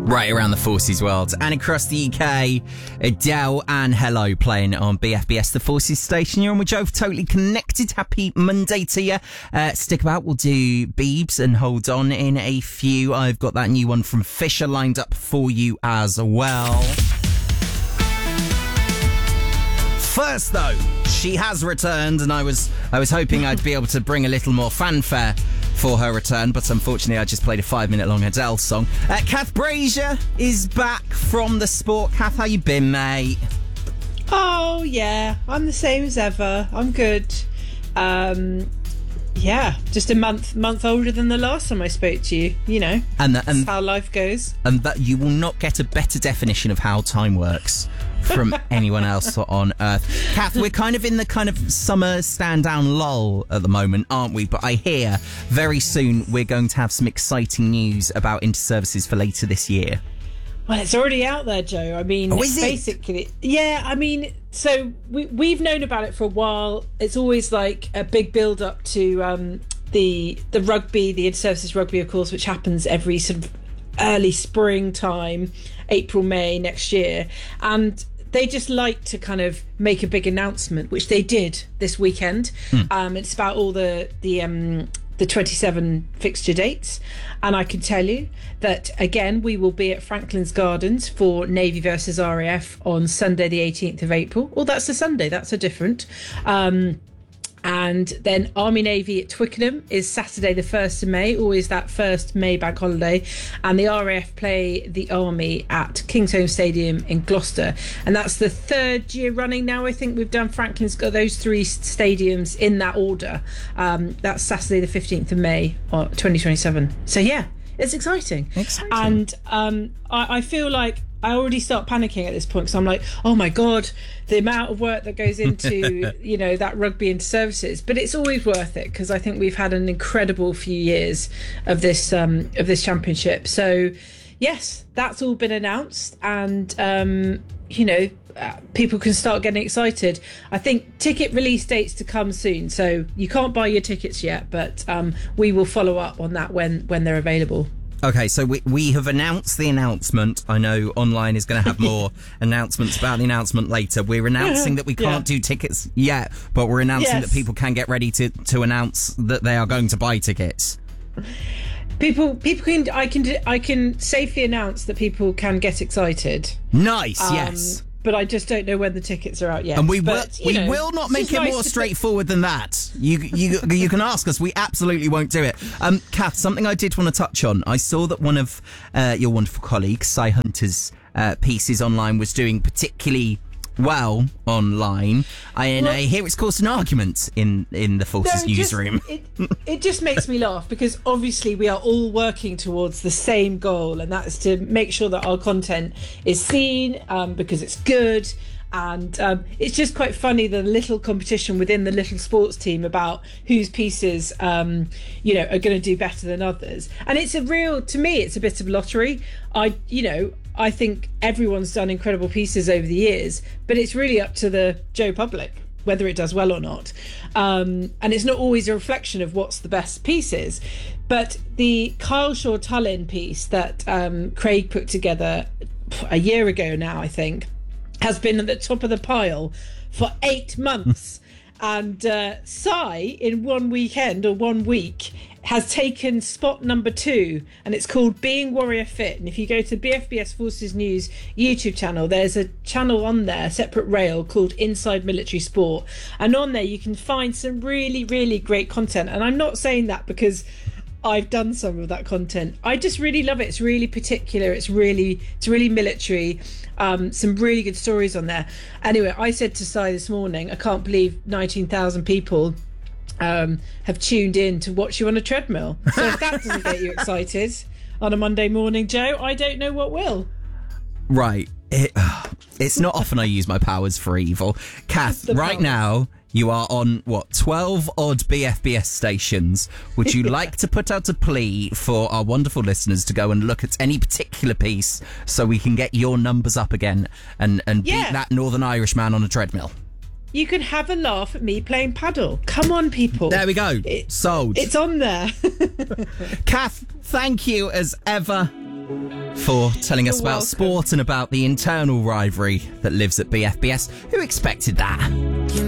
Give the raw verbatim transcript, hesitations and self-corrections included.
Right around the Forces world and across the U K, Adele and Hello playing on B F B S, the Forces station. You're on with Joe for Totally Connected. Happy Monday to you. Uh, stick about, we'll do Biebs and hold on in a few. I've got that new one from Fisher lined up for you as well. First though, she has returned, and I was I was hoping I'd be able to bring a little more fanfare for her return, but unfortunately I just played a five minute long Adele song. Uh, Kath Brazier is back from the sport. Kath, how you been, mate? Oh yeah, I'm the same as ever. I'm good. Um, yeah, just a month month older than the last time I spoke to you. You know, and, the, and that's how life goes. And that you will not get a better definition of how time works from anyone else on earth. Kath, we're kind of in the kind of summer stand down lull at the moment, aren't we? But I hear very soon we're going to have some exciting news about inter-services for later this year. Well, it's already out there, Joe. I mean, oh, is it? basically, yeah, I mean, so we, we've known about it for a while. It's always like a big build up to um, the the rugby, the inter-services rugby, of course, which happens every sort of early springtime, April, May next year. And they just like to kind of make a big announcement, which they did this weekend. Mm. Um, it's about all the the um, the twenty-seven fixture dates, and I can tell you that again we will be at Franklin's Gardens for Navy versus R A F on Sunday the eighteenth of April. Oh, that's a Sunday. That's a different. Um, And then Army Navy at Twickenham is Saturday the first of May, always that first May bank holiday. And the R A F play the Army at Kingsholm Stadium in Gloucester. And that's the third year running now. I think we've done Franklin's got those three stadiums in that order. Um, that's Saturday the fifteenth of May, twenty twenty-seven. So yeah, it's exciting. Exciting. And um, I, I feel like I already start panicking at this point because I'm like, oh my God, the amount of work that goes into, you know, that rugby inter-services. But it's always worth it because I think we've had an incredible few years of this um, of this championship. So, yes, that's all been announced, and um, you know, uh, people can start getting excited. I think ticket release dates to come soon, so you can't buy your tickets yet, but um, we will follow up on that when when they're available. Okay, so we we have announced the announcement. I know online is going to have more announcements about the announcement later. We're announcing that we can't yeah. do tickets yet, but we're announcing yes. that people can get ready to, to announce that they are going to buy tickets. People, people can. I can. I can safely announce that people can get excited. Nice. Um, yes. But I just don't know when the tickets are out yet. And we will, but, we know, will not make it nice more straightforward than that. You, you, you can ask us. We absolutely won't do it. Um, Kath, something I did want to touch on. I saw that one of uh, your wonderful colleagues, Si Hunter's uh, pieces online, was doing particularly well online. I, and well, I hear it's caused an argument in, in the Forces no, newsroom. Just, it, it just makes me laugh because obviously we are all working towards the same goal, and that is to make sure that our content is seen um, because it's good. And um, it's just quite funny, the little competition within the little sports team about whose pieces, um, you know, are going to do better than others. And it's a real, to me, it's a bit of a lottery. I, you know, I think everyone's done incredible pieces over the years, but it's really up to the Joe public whether it does well or not. Um, and it's not always a reflection of what's the best pieces. But the Kyle Shaw Tullin piece that um, Craig put together a year ago now, I think, has been at the top of the pile for eight months. And uh, Si, in one weekend or one week, has taken spot number two, and it's called Being Warrior Fit. And if you go to B F B S Forces News YouTube channel, there's a channel on there, a separate rail, called Inside Military Sport. And on there you can find some really, really great content. And I'm not saying that because I've done some of that content. I just really love it. It's really particular. It's really, it's really military. Um, some really good stories on there. Anyway, I said to Si this morning, I can't believe nineteen thousand people um, have tuned in to watch you on a treadmill. So if that doesn't get you excited on a Monday morning, Joe, I don't know what will. Right. It, uh, it's not often I use my powers for evil. Kath, right power. now, you are on, what, twelve odd B F B S stations. Would you yeah. like to put out a plea for our wonderful listeners to go and look at any particular piece so we can get your numbers up again and, and yeah. beat that Northern Irish man on a treadmill? You can have a laugh at me playing paddle. Come on, people. There we go. It, Sold. It's on there. Kath, thank you as ever for telling us You're about welcome. sport and about the internal rivalry that lives at B F B S. Who expected that?